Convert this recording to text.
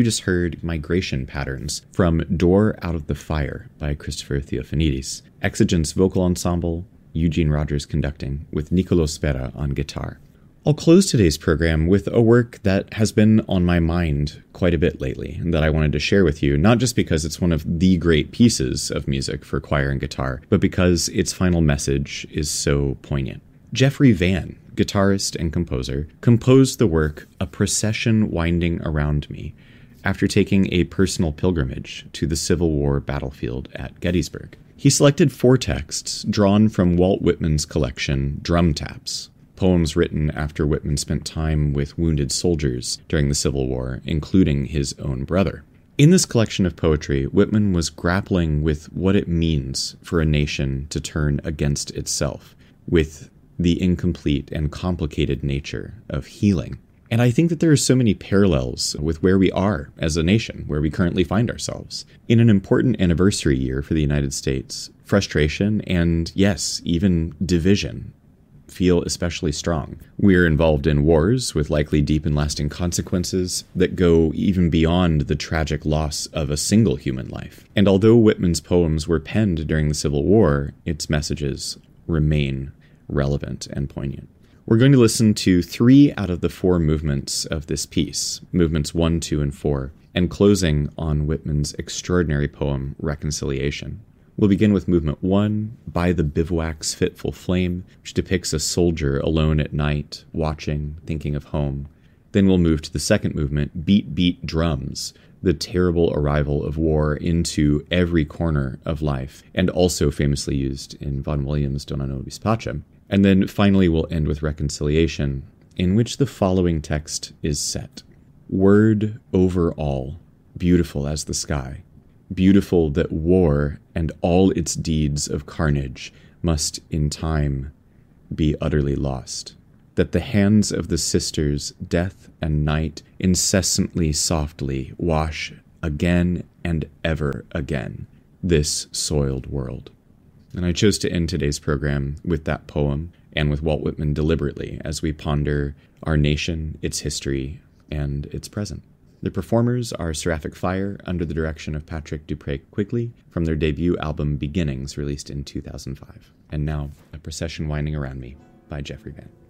just heard Migration Patterns from Door Out of the Fire by Christopher Theophanides. Exigence Vocal Ensemble, Eugene Rogers conducting, with Nicolo Spera on guitar. I'll close today's program with a work that has been on my mind quite a bit lately and that I wanted to share with you, not just because it's one of the great pieces of music for choir and guitar, but because its final message is so poignant. Jeffrey Van, guitarist and composer, composed the work A Procession Winding Around Me after taking a personal pilgrimage to the Civil War battlefield at Gettysburg. He selected 4 texts drawn from Walt Whitman's collection Drum Taps, poems written after Whitman spent time with wounded soldiers during the Civil War, including his own brother. In this collection of poetry, Whitman was grappling with what it means for a nation to turn against itself, with the incomplete and complicated nature of healing. And I think that there are so many parallels with where we are as a nation, where we currently find ourselves. In an important anniversary year for the United States, frustration and, yes, even division feel especially strong. We're involved in wars with likely deep and lasting consequences that go even beyond the tragic loss of a single human life. And although Whitman's poems were penned during the Civil War, its messages remain relevant and poignant. We're going to listen to 3 out of the 4 movements of this piece, movements 1, 2, and 4, and closing on Whitman's extraordinary poem, Reconciliation. We'll begin with movement 1, By the Bivouac's Fitful Flame, which depicts a soldier alone at night, watching, thinking of home. Then we'll move to the second movement, Beat, Beat, Drums, the terrible arrival of war into every corner of life, and also famously used in Vaughan Williams' Dona Nobis Pacem. And then finally we'll end with Reconciliation, in which the following text is set. Word over all, beautiful as the sky. Beautiful that war and all its deeds of carnage must in time be utterly lost. That the hands of the sisters, death and night, incessantly softly wash again and ever again this soiled world. And I chose to end today's program with that poem and with Walt Whitman deliberately as we ponder our nation, its history, and its present. The performers are Seraphic Fire under the direction of Patrick Dupre Quigley from their debut album Beginnings, released in 2005. And now, A Procession Winding Around Me by Jeffrey Van.